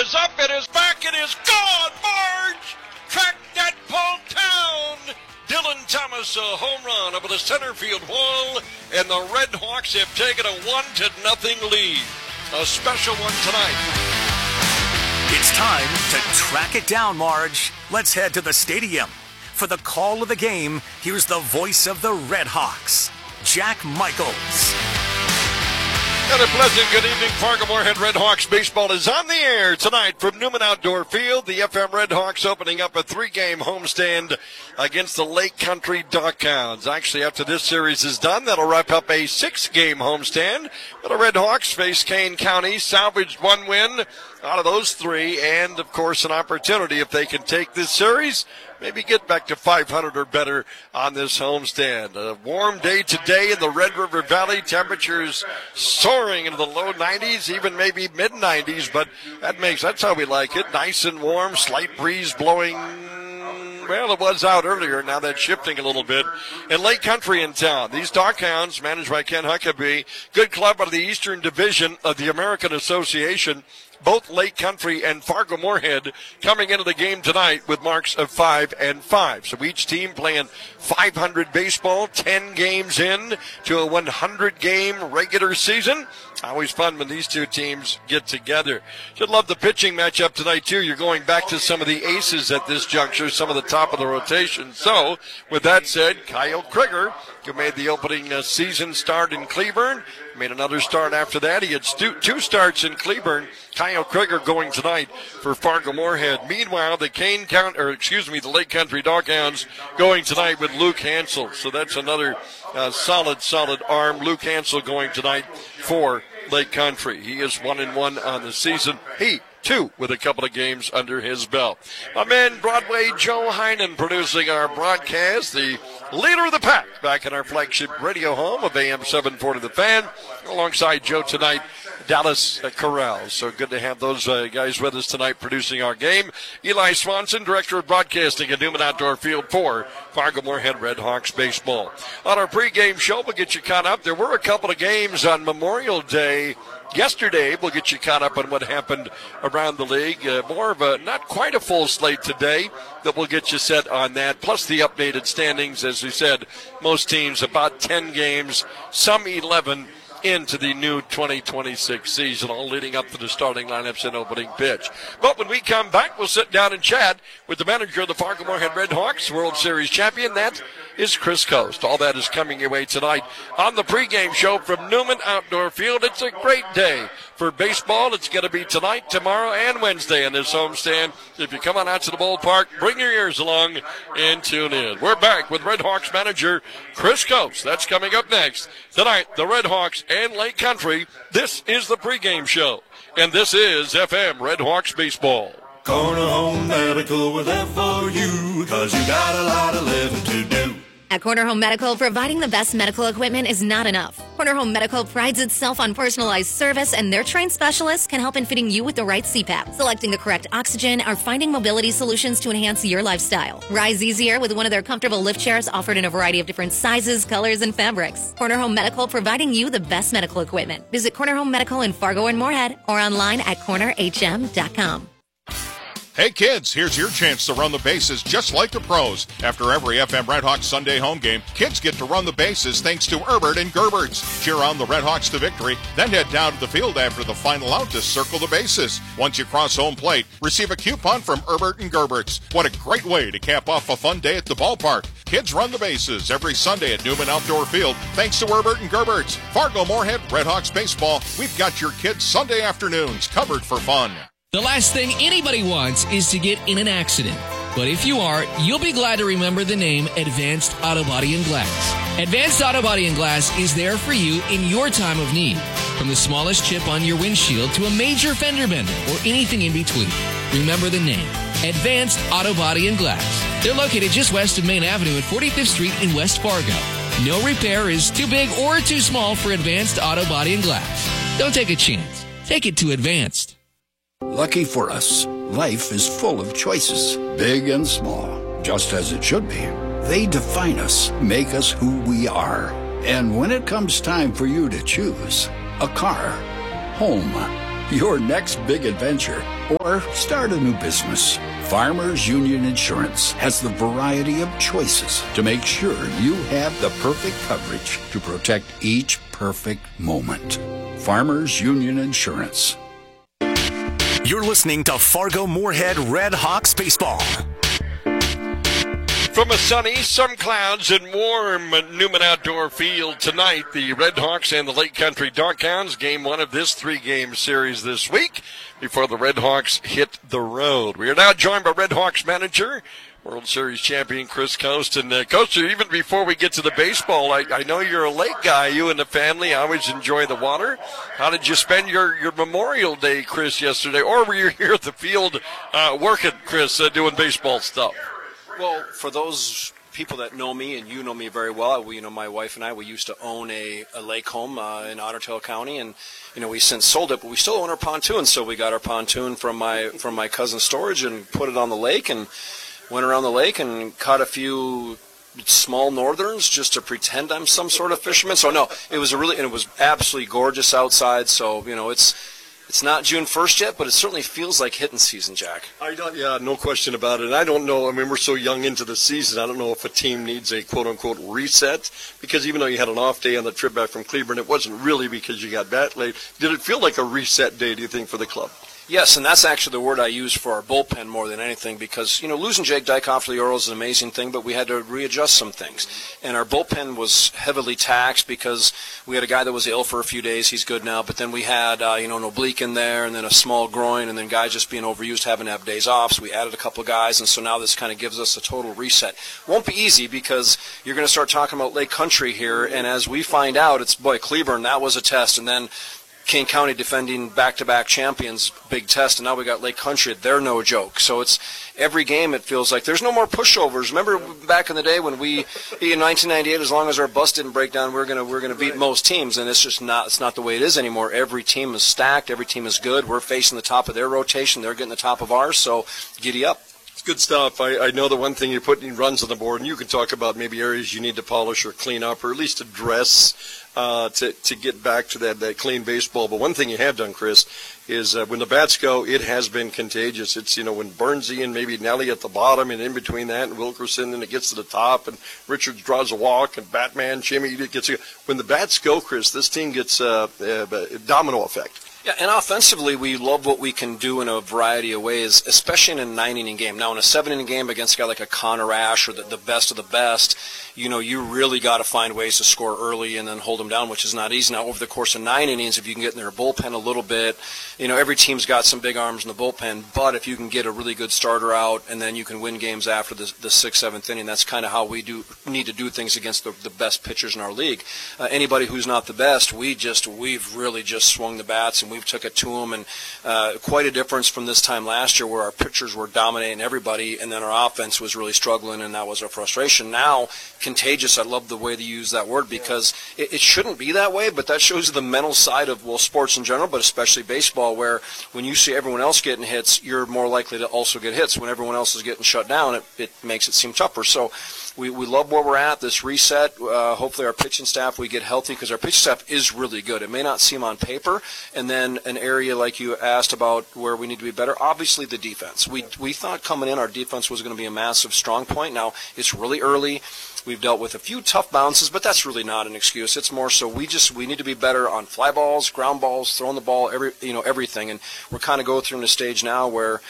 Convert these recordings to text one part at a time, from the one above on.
is up, it is back, it is gone. Marge, track that ball down. Dylan Thomas, a home run over the center field wall, and the Red Hawks have taken a 1-0 lead. A special one tonight. It's time to track it down, Marge. Let's head to the stadium. For the call of the game, here's the voice of the Red Hawks, Jack Michaels. And a pleasant good evening. Fargo-Moorhead Red Hawks baseball is on the air tonight from Newman Outdoor Field. The FM Red Hawks opening up a 3-game homestand against the Lake Country Duckhounds. Actually, after this series is done, that'll wrap up a 6-game homestand. But the Red Hawks face Kane County, salvaged 1 win out of those 3, and, of course, an opportunity if they can take this series, maybe get back to 500 or better on this homestand. A warm day today in the Red River Valley. Temperatures soaring into the low 90s, even maybe mid-90s, but that's how we like it. Nice and warm, slight breeze blowing. Well, it was out earlier. Now that's shifting a little bit. And Lake Country in town. These Duckhounds, managed by Ken Huckabee, good club out of the Eastern Division of the American Association. Both Lake Country and Fargo-Moorhead coming into the game tonight with marks of 5-5. So each team playing 500 baseball, 10 games in to a 100-game regular season. Always fun when these two teams get together. Should love the pitching matchup tonight, too. You're going back to some of the aces at this juncture, some of the top of the rotation. So, with that said, Kyle Krieger, who made the opening season start in Cleburne, made another start after that. He had 2 starts in Cleburne. Kyle Krieger going tonight for Fargo-Moorhead. Meanwhile, the the Lake Country Duckhounds going tonight with Luke Hansel. So that's another solid arm. Luke Hansel going tonight for Lake Country. He is 1-1 on the season. He, too, with a couple of games under his belt. My man, Broadway Joe Heinen, producing our broadcast, the leader of the pack, back in our flagship radio home of AM 740 The Fan. Alongside Joe tonight, Dallas Corral. So good to have those guys with us tonight producing our game. Eli Swanson, Director of Broadcasting at Newman Outdoor Field for Fargo-Moorhead Red Hawks baseball. On our pregame show, we'll get you caught up. There were a couple of games on Memorial Day yesterday. We'll get you caught up on what happened around the league. More of a, not quite a full slate today, that we'll get you set on that. Plus the updated standings, as we said, most teams about 10 games, some 11 into the new 2026 season, all leading up to the starting lineups and opening pitch. But when we come back, we'll sit down and chat with the manager of the Fargo-Moorhead Red Hawks, World Series champion. That is Chris Coast. All that is coming your way tonight on the pregame show from Newman Outdoor Field. It's a great day for baseball. It's going to be tonight, tomorrow, and Wednesday in this homestand. If you come on out to the ballpark, bring your ears along and tune in. We're back with Red Hawks manager Chris Coast. That's coming up next. Tonight, the Red Hawks and Lake Country. This is the pregame show, and this is FM Red Hawks baseball. Corner Home Medical, we're there for you, 'cause you got a lot of living to do. At Corner Home Medical, providing the best medical equipment is not enough. Corner Home Medical prides itself on personalized service, and their trained specialists can help in fitting you with the right CPAP, selecting the correct oxygen, or finding mobility solutions to enhance your lifestyle. Rise easier with one of their comfortable lift chairs offered in a variety of different sizes, colors, and fabrics. Corner Home Medical, providing you the best medical equipment. Visit Corner Home Medical in Fargo and Moorhead, or online at cornerhm.com. Hey kids, here's your chance to run the bases just like the pros. After every FM Red Hawks Sunday home game, kids get to run the bases thanks to Herbert and Gerberts. Cheer on the Red Hawks to victory, then head down to the field after the final out to circle the bases. Once you cross home plate, receive a coupon from Herbert and Gerberts. What a great way to cap off a fun day at the ballpark. Kids run the bases every Sunday at Newman Outdoor Field thanks to Herbert and Gerberts. Fargo-Moorhead Red Hawks baseball, we've got your kids' Sunday afternoons covered for fun. The last thing anybody wants is to get in an accident. But if you are, you'll be glad to remember the name Advanced Auto Body and Glass. Advanced Auto Body and Glass is there for you in your time of need. From the smallest chip on your windshield to a major fender bender or anything in between. Remember the name, Advanced Auto Body and Glass. They're located just west of Main Avenue at 45th Street in West Fargo. No repair is too big or too small for Advanced Auto Body and Glass. Don't take a chance. Take it to Advanced. Lucky for us, life is full of choices, big and small, just as it should be. They define us, make us who we are. And when it comes time for you to choose, a car, home, your next big adventure, or start a new business. Farmers Union Insurance has the variety of choices to make sure you have the perfect coverage to protect each perfect moment. Farmers Union Insurance. You're listening to Fargo Moorhead Red Hawks baseball. From a sunny, some clouds, and warm Newman Outdoor Field tonight, the Red Hawks and the Lake Country Darkhounds, game one of this three-game series this week before the Red Hawks hit the road. We are now joined by Red Hawks manager, World Series champion Chris Coast. And Coast, even before we get to the baseball, I know you're a lake guy. You and the family always enjoy the water. How did you spend your Memorial Day, Chris, yesterday? Or were you here at the field working, Chris, doing baseball stuff? Well, for those people that know me, and you know me very well, my wife and I, we used to own a lake home in Otter Tail County, and we since sold it, but we still own our pontoon. So we got our pontoon from my cousin's storage and put it on the lake, and went around the lake and caught a few small northerns just to pretend I'm some sort of fisherman. So no, it was it was absolutely gorgeous outside. So It's not June 1st yet, but it certainly feels like hitting season, Jack. Yeah, no question about it. And I don't know, we're so young into the season, I don't know if a team needs a quote-unquote reset, because even though you had an off day on the trip back from Cleveland, it wasn't really because you got back late. Did it feel like a reset day, do you think, for the club? Yes, and that's actually the word I use for our bullpen more than anything, because, losing Jake Dykoff to the Orioles is an amazing thing, but we had to readjust some things. And our bullpen was heavily taxed because we had a guy that was ill for a few days. He's good now. But then we had, an oblique in there, and then a small groin, and then guys just being overused, having to have days off. So we added a couple of guys, and so now this kind of gives us a total reset. Won't be easy because you're going to start talking about Lake Country here, and as we find out, Cleburne, that was a test, and then Kane County defending back-to-back champions, big test, and now we got Lake Country. They're no joke. So it's every game it feels like there's no more pushovers. Remember back in the day when in 1998, as long as our bus didn't break down, we're gonna beat most teams, and it's not the way it is anymore. Every team is stacked. Every team is good. We're facing the top of their rotation. They're getting the top of ours. So giddy up. It's good stuff. I know the one thing you're putting runs on the board, and you can talk about maybe areas you need to polish or clean up, or at least address to get back to that clean baseball. But one thing you have done, Chris, is when the bats go, it has been contagious. It's, when Burnsy and maybe Nelly at the bottom, and in between that, and Wilkerson, and it gets to the top, and Richards draws a walk, and Batman, Jimmy gets a... When the bats go, Chris, this team gets a domino effect. Yeah, and offensively, we love what we can do in a variety of ways, especially in a 9-inning game. Now, in a 7-inning game against a guy like a Connor Ash or the best of the best, you really got to find ways to score early and then hold them down, which is not easy. Now, over the course of 9 innings, if you can get in their bullpen a little bit, every team's got some big arms in the bullpen, but if you can get a really good starter out and then you can win games after the 6th, 7th inning, that's kind of how we need to do things against the best pitchers in our league. Anybody who's not the best, we've really just swung the bats and we've took it to them, and quite a difference from this time last year where our pitchers were dominating everybody and then our offense was really struggling, and that was our frustration. Now, contagious, I love the way they use that word because it shouldn't be that way, but that shows you the mental side of, sports in general, but especially baseball, where when you see everyone else getting hits, you're more likely to also get hits. When everyone else is getting shut down, it makes it seem tougher. So we love where we're at, this reset. Hopefully our pitching staff, we get healthy, because our pitching staff is really good. It may not seem on paper. And then an area like you asked about where we need to be better, obviously the defense. We thought coming in our defense was going to be a massive strong point. Now, it's really early. We've dealt with a few tough bounces, but that's really not an excuse. It's more so we need to be better on fly balls, ground balls, throwing the ball, everything. And we're kind of going through a stage now where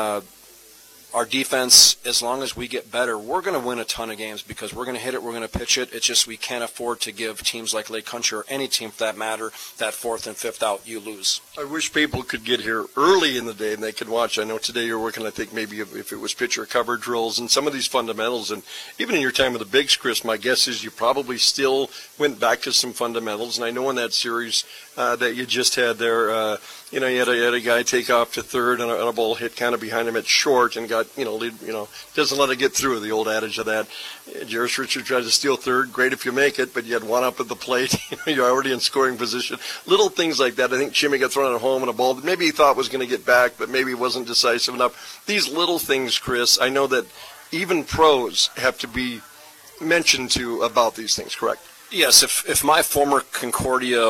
our defense, as long as we get better, we're going to win a ton of games because we're going to hit it, we're going to pitch it. It's just we can't afford to give teams like Lake Country, or any team for that matter, that 4th and 5th out, you lose. I wish people could get here early in the day and they could watch. I know today you're working, I think maybe if it was pitcher cover drills and some of these fundamentals. And even in your time with the Bigs, Chris, my guess is you probably still went back to some fundamentals. And I know in that series that you just had there, you had a guy take off to third and a ball hit kind of behind him at short and got, doesn't let it get through, the old adage of that. Jarris Richards tried to steal third. Great if you make it, but you had one up at the plate. You're already in scoring position. Little things like that. I think Jimmy got thrown at home and a ball that maybe he thought was going to get back, but maybe wasn't decisive enough. These little things, Chris, I know that even pros have to be mentioned to about these things, correct? Yes, if my former Concordia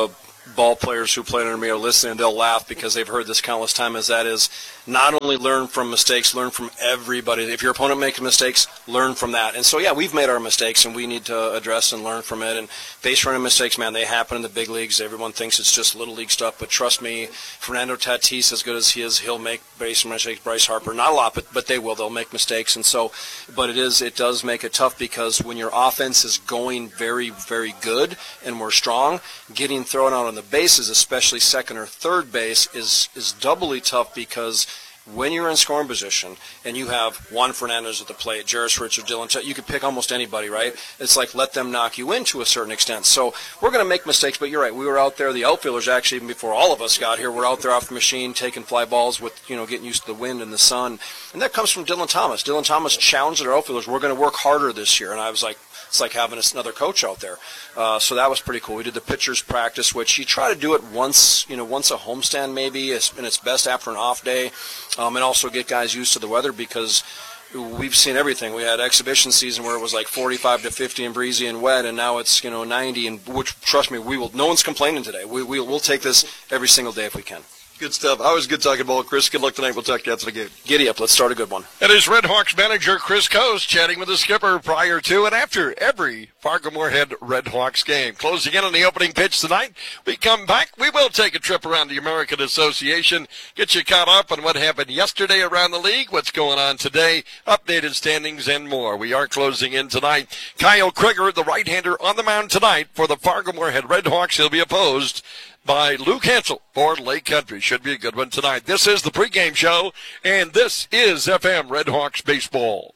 ball players who played under me are listening, they'll laugh because they've heard this countless times, that is not only learn from mistakes, learn from everybody. If your opponent makes mistakes, learn from that. And so, yeah, we've made our mistakes, and we need to address and learn from it. And base running mistakes, man, they happen in the big leagues. Everyone thinks it's just little league stuff, but trust me, Fernando Tatis, as good as he is, he'll make base running mistakes. Bryce Harper, not a lot, but they will. They'll make mistakes. And so, but it does make it tough, because when your offense is going very, very good and we're strong, getting thrown out on the bases, especially second or third base, is doubly tough, because when you're in scoring position and you have Juan Fernandez at the plate, Jarris Richard, Dylan, you could pick almost anybody, right? It's like, let them knock you in to a certain extent. So we're going to make mistakes, but you're right. We were out there, the outfielders actually, even before all of us got here, were out there off the machine taking fly balls with, getting used to the wind and the sun. And that comes from Dylan Thomas. Dylan Thomas challenged our outfielders, we're going to work harder this year. And I was like, it's like having another coach out there. So that was pretty cool. We did the pitcher's practice, which you try to do it once a homestand maybe, and it's best after an off day, and also get guys used to the weather, because we've seen everything. We had exhibition season where it was like 45 to 50 and breezy and wet, and now it's 90, and which, trust me, no one's complaining today. We'll take this every single day if we can. Good stuff. Always good talking ball. Chris, good luck tonight. We'll talk to you after the game. Giddy up. Let's start a good one. It is Red Hawks manager Chris Coast chatting with the skipper prior to and after every Fargo-Moorhead Red Hawks game. Closing in on the opening pitch tonight. We come back. We will take a trip around the American Association, get you caught up on what happened yesterday around the league, what's going on today, updated standings, and more. We are closing in tonight. Kyle Krieger, the right-hander, on the mound tonight for the Fargo-Moorhead Red Hawks. He'll be opposed by Luke Hansel for Lake Country. Should be a good one tonight. This is the pregame show, and this is FM Red Hawks Baseball.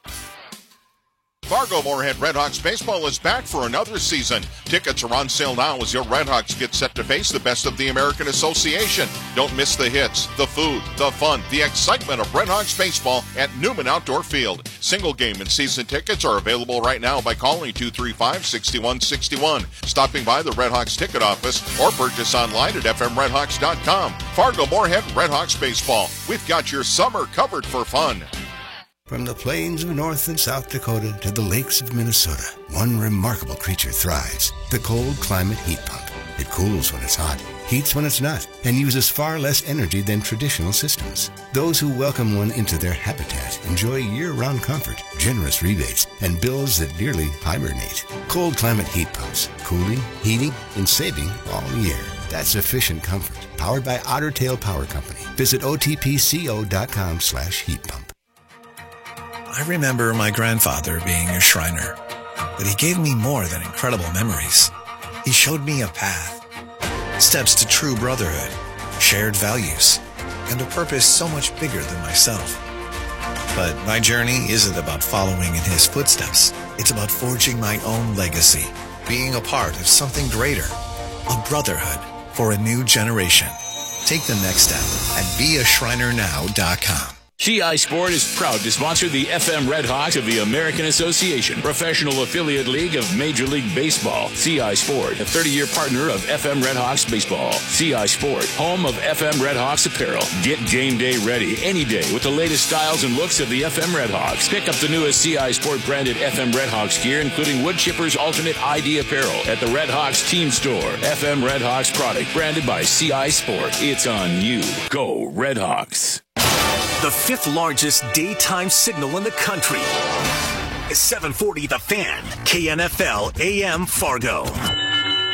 Fargo-Moorhead Red Hawks baseball is back for another season. Tickets are on sale now as your Red Hawks get set to face the best of the American Association. Don't miss the hits, the food, the fun, the excitement of Red Hawks baseball at Newman Outdoor Field. Single game and season tickets are available right now by calling 235-6161, stopping by the Red Hawks ticket office, or purchase online at fmredhawks.com. Fargo-Moorhead Red Hawks baseball. We've got your summer covered for fun. From the plains of North and South Dakota to the lakes of Minnesota, one remarkable creature thrives, the cold climate heat pump. It cools when it's hot, heats when it's not, and uses far less energy than traditional systems. Those who welcome one into their habitat enjoy year-round comfort, generous rebates, and bills that nearly hibernate. Cold climate heat pumps, cooling, heating, and saving all year. That's efficient comfort, powered by Otter Tail Power Company. Visit otpco.com/heat pump. I remember my grandfather being a Shriner, but he gave me more than incredible memories. He showed me a path, steps to true brotherhood, shared values, and a purpose so much bigger than myself. But my journey isn't about following in his footsteps. It's about forging my own legacy, being a part of something greater, a brotherhood for a new generation. Take the next step at beashrinernow.com. CI Sport is proud to sponsor the FM Red Hawks of the American Association, professional affiliate league of Major League Baseball. CI Sport, a 30-year partner of FM Red Hawks baseball. CI Sport, home of FM Red Hawks apparel. Get game day ready any day with the latest styles and looks of the FM Red Hawks. Pick up the newest CI Sport branded FM Red Hawks gear, including Wood Chipper's Alternate ID apparel at the Red Hawks team store. FM Red Hawks product branded by CI Sport. It's on you. Go Red Hawks. The fifth largest daytime signal in the country is 740 The Fan, KNFL AM Fargo.